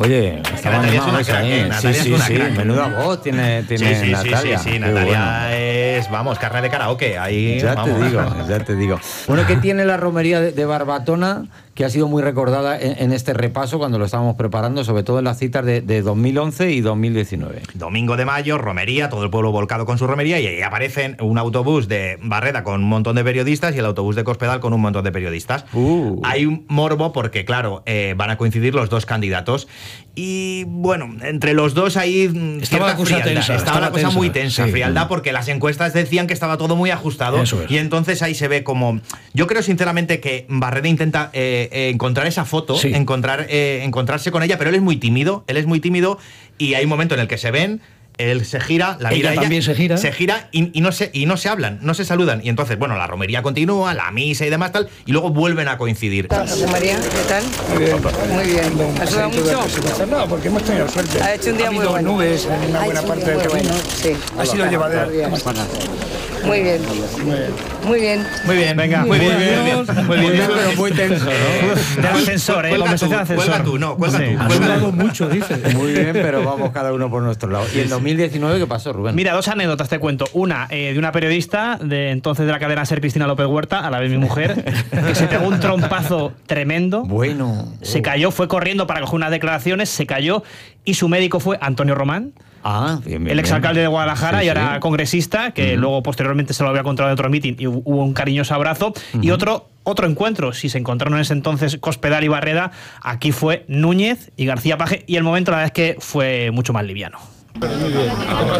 Oye, estaba animado eso ahí. Sí, menuda voz tiene Natalia. Sí, Natalia es, vamos, carne de karaoke. Ahí, ya te digo. Bueno, ¿qué tiene la romería de Barbatona, que ha sido muy recordada en este repaso cuando lo estábamos preparando, sobre todo en las citas de 2011 y 2019? Domingo de Mayo, romería, todo el pueblo volcado con su romería, y ahí aparecen un autobús de Barreda con un montón de periodistas y el autobús de Cospedal con un montón de periodistas. Hay un morbo porque, claro, van a coincidir los dos candidatos y, bueno, entre los dos ahí estaba la cosa tensa. Estaba la cosa muy tensa, sí. Frialdad, porque las encuestas decían que estaba todo muy ajustado. Eso es. Y entonces ahí se ve como... Yo creo sinceramente que Barreda intenta encontrar esa foto, sí. encontrarse con ella, pero él es muy tímido y hay un momento en el que se ven. Él se gira, la mira ella también se gira y no se hablan, no se saludan. Y entonces, bueno, la romería continúa, la misa y demás tal, y luego vuelven a coincidir. José María, ¿qué tal? Muy bien. ¿Ha sudado mucho? No, porque hemos tenido suerte. Ha hecho un día muy bueno. Nubes en una buena parte del camino. Sí. Ha sido llevadero. Muy bien. Muy bien. Muy bien, venga. Muy bien, pero muy tenso, ¿no? De ascensor, conversación de ascensor. Cuelga tú. Ha sudado mucho, dice. Muy bien, pero vamos cada uno por nuestro lado. ¿Y el 2019 qué pasó, Rubén? Mira, dos anécdotas te cuento. Una, de una periodista de entonces de la cadena SER, Cristina López Huerta, a la vez mi mujer, que se pegó un trompazo tremendo. Bueno. Se cayó, fue corriendo para coger unas declaraciones, se cayó y su médico fue Antonio Román. Bien, el exalcalde de Guadalajara, sí, y ahora congresista, que luego posteriormente se lo había encontrado en otro mitin y hubo un cariñoso abrazo. Y otro encuentro, si se encontraron en ese entonces Cospedal y Barreda, aquí fue Núñez y García Paje, y el momento la verdad es que fue mucho más liviano. Muy bien.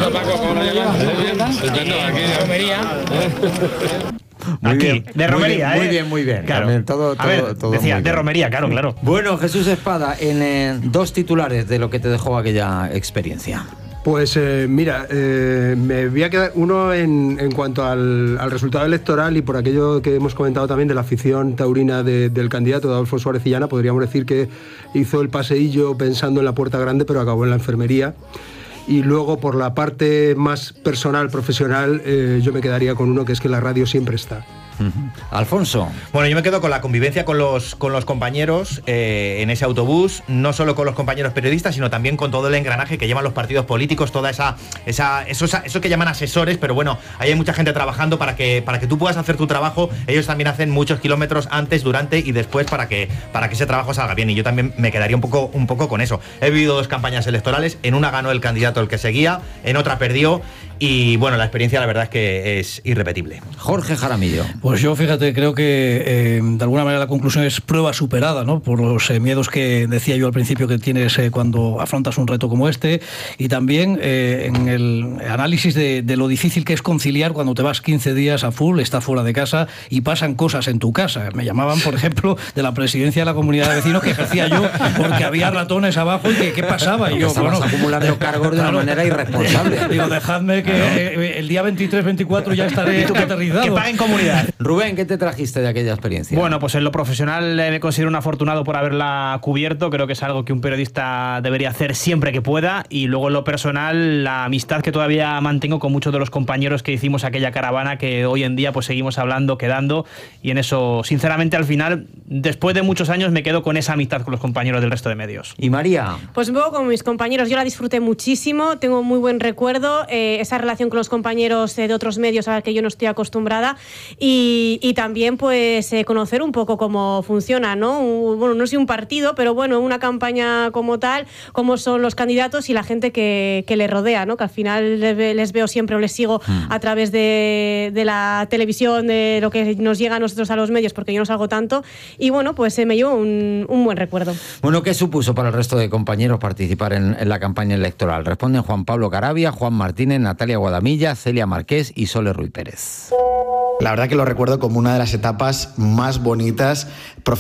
De romería, muy bien. Claro. También, todo decía, muy de bien. romería, claro. Bueno, Jesús Espada, en dos titulares de lo que te dejó aquella experiencia. Pues mira, me voy a quedar uno en cuanto al resultado electoral y por aquello que hemos comentado también de la afición taurina del candidato de Adolfo Suárez Illana. Podríamos decir que hizo el paseillo pensando en la puerta grande, pero acabó en la enfermería. Y luego, por la parte más personal, profesional, yo me quedaría con uno, que es que la radio siempre está. Alfonso. Bueno, yo me quedo con la convivencia con los compañeros en ese autobús, no solo con los compañeros periodistas, sino también con todo el engranaje que llevan los partidos políticos, toda eso que llaman asesores, pero bueno, ahí hay mucha gente trabajando para que tú puedas hacer tu trabajo. Ellos también hacen muchos kilómetros antes, durante y después para que ese trabajo salga bien, y yo también me quedaría un poco con eso. He vivido dos campañas electorales, en una ganó el candidato el que seguía, en otra perdió, y bueno, la experiencia la verdad es que es irrepetible. Jorge Jaramillo. Pues yo, fíjate, creo que de alguna manera la conclusión es prueba superada, ¿no? Por los miedos que decía yo al principio que tienes cuando afrontas un reto como este, y también en el análisis de lo difícil que es conciliar cuando te vas 15 días a full, estás fuera de casa y pasan cosas en tu casa. Me llamaban, por ejemplo, de la presidencia de la comunidad de vecinos que ejercía yo porque había ratones abajo y que qué pasaba. Y yo, estabas acumulando cargos de una manera irresponsable. Digo, dejadme que el día 23-24 ya estaré aterrizado. Que paguen comunidad. Rubén, ¿qué te trajiste de aquella experiencia? Bueno, pues en lo profesional me considero un afortunado por haberla cubierto. Creo que es algo que un periodista debería hacer siempre que pueda. Y luego en lo personal, la amistad que todavía mantengo con muchos de los compañeros que hicimos aquella caravana, que hoy en día pues seguimos hablando, quedando. Y en eso, sinceramente, al final, después de muchos años, me quedo con esa amistad con los compañeros del resto de medios. ¿Y María? Pues un poco con mis compañeros. Yo la disfruté muchísimo, tengo muy buen recuerdo. Esa relación con los compañeros de otros medios a la que yo no estoy acostumbrada. Y también pues conocer un poco cómo funciona, ¿no? Bueno, no sé un partido, pero bueno, una campaña como tal, cómo son los candidatos y la gente que le rodea, ¿no? Que al final les veo siempre o les sigo a través de la televisión, de lo que nos llega a nosotros a los medios, porque yo no salgo tanto. Y bueno, pues me llevo un buen recuerdo. Bueno, ¿qué supuso para el resto de compañeros participar en la campaña electoral? Responden Juan Pablo Caravia, Juan Martínez, Natalia Guadamilla, Celia Marqués y Sole Ruiz Pérez. La verdad que lo recuerdo como una de las etapas más bonitas profesionales